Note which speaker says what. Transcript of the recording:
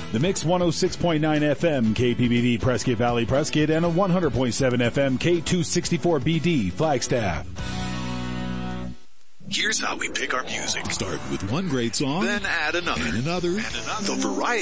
Speaker 1: The Mix 106.9 FM KPBD Prescott Valley Prescott and a 100.7 FM K264BD Flagstaff.
Speaker 2: Here's how we pick our music.
Speaker 3: Start with one great song,
Speaker 2: Then add another.
Speaker 3: And another.
Speaker 2: The variety